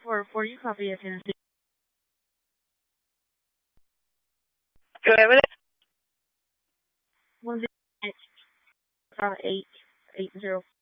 for you copy of Tennessee. Go ahead with it. 105880.